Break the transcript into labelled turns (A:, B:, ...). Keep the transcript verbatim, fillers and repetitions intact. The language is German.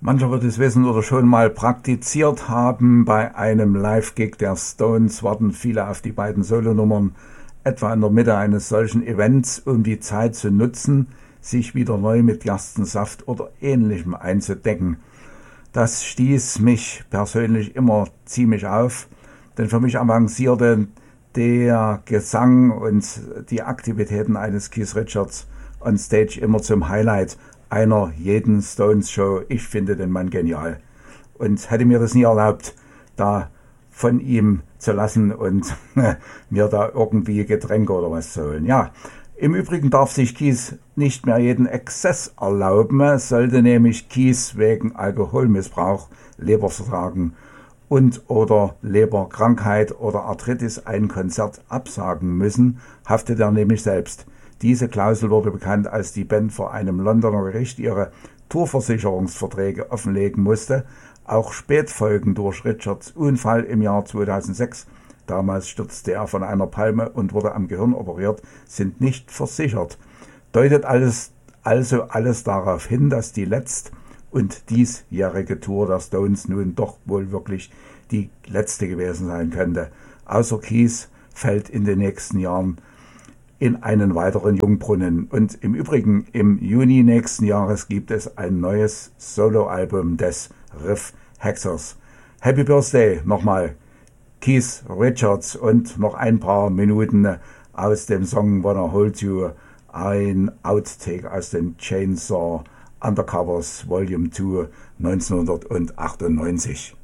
A: Mancher wird es wissen oder schon mal praktiziert haben. Bei einem Live-Gig der Stones warten viele auf die beiden Solonummern, etwa in der Mitte eines solchen Events, um die Zeit zu nutzen, sich wieder neu mit Gerstensaft oder Ähnlichem einzudecken. Das stieß mich persönlich immer ziemlich auf, denn für mich avancierte der Gesang und die Aktivitäten eines Keith Richards on Stage immer zum Highlight einer jeden Stones-Show. Ich finde den Mann genial und hätte mir das nie erlaubt, da von ihm zu lassen und mir da irgendwie Getränke oder was zu holen. Ja, im Übrigen darf sich Keith nicht mehr jeden Exzess erlauben, sollte nämlich Keith wegen Alkoholmissbrauch, Leberversagen und oder Leberkrankheit oder Arthritis ein Konzert absagen müssen, haftet er nämlich selbst. Diese Klausel wurde bekannt, als die Band vor einem Londoner Gericht ihre Tourversicherungsverträge offenlegen musste. Auch Spätfolgen durch Richards Unfall im Jahr zweitausendsechs, damals stürzte er von einer Palme und wurde am Gehirn operiert, sind nicht versichert. Deutet alles, also alles darauf hin, dass die letzt- und diesjährige Tour der Stones nun doch wohl wirklich die letzte gewesen sein könnte. Außer Keith fällt in den nächsten Jahren in einen weiteren Jungbrunnen. Und im Übrigen, im Juni nächsten Jahres gibt es ein neues Soloalbum des Riff Hexers. Happy Birthday nochmal, Keith Richards, und noch ein paar Minuten aus dem Song Wanna Hold You, ein Outtake aus den Chainsaw Undercovers Volume zwei neunzehnhundertachtundneunzig.